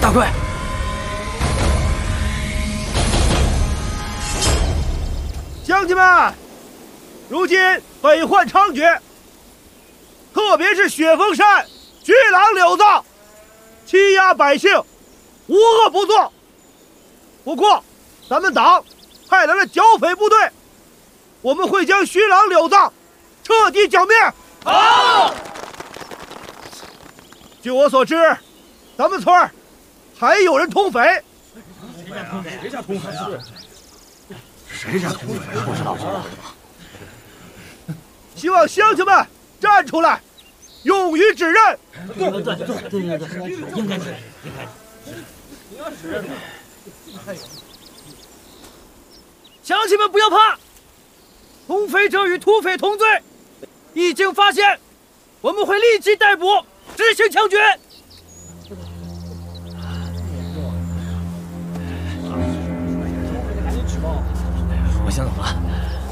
大贵。 乡亲们，如今北患猖獗，特别是雪峰山巨狼柳子欺压百姓，无恶不作。不过，咱们党派来了剿匪部队，我们会将虚狼柳子彻底剿灭。好！据我所知，咱们村还有人通匪。 谁家通匪啊？ 谁家通匪？不知道。 希望乡亲们站出来，勇于指认。 对，应该是。乡亲们不要怕，通匪者与土匪同罪，一经发现，我们会立即逮捕，执行枪决。 我先走了。